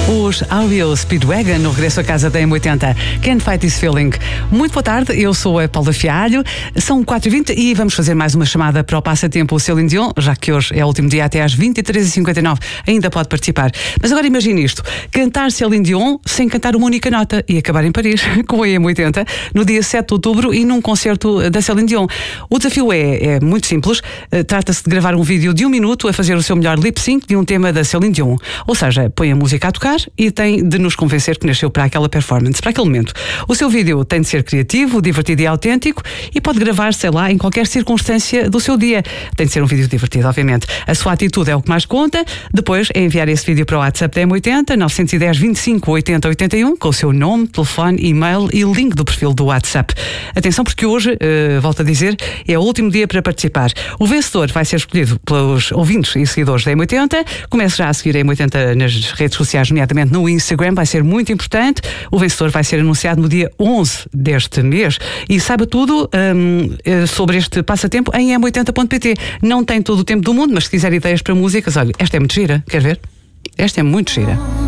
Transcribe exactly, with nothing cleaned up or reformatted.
Os R E O Speedwagon no regresso a casa da M oitenta. Can't Fight This Feeling. Muito boa tarde, eu sou a Paula Fialho. São quatro e vinte e vamos fazer mais uma chamada para o Passatempo Céline Dion, já que hoje é o último dia até às vinte e três e cinquenta e nove. Ainda pode participar. Mas agora imagine isto: cantar Céline Dion sem cantar uma única nota e acabar em Paris, com a M oitenta, no dia sete de outubro e num concerto da Céline Dion. O desafio é, é muito simples. Trata-se de gravar um vídeo de um minuto a fazer o seu melhor lip sync de um tema da Céline Dion. Ou seja, põe a música a tocar e tem de nos convencer que nasceu para aquela performance, para aquele momento. O seu vídeo tem de ser criativo, divertido e autêntico e pode gravar, sei lá, em qualquer circunstância do seu dia. Tem de ser um vídeo divertido, obviamente. A sua atitude é o que mais conta. Depois é enviar esse vídeo para o WhatsApp da M oitenta, nove um zero, vinte e cinco, oitenta, oitenta e um, com o seu nome, telefone, e-mail e link do perfil do WhatsApp. Atenção, porque hoje, uh, volto a dizer, é o último dia para participar. O vencedor vai ser escolhido pelos ouvintes e seguidores da M oitenta. Comece já a seguir a M oitenta nas redes sociais, nomeadamente no Instagram, vai ser muito importante. O vencedor vai ser anunciado no dia onze deste mês. E saiba tudo um, sobre este passatempo em m oitenta ponto pt. Não tem todo o tempo do mundo, mas se quiser ideias para músicas, olha, esta é muito gira, quer ver? Esta é muito gira.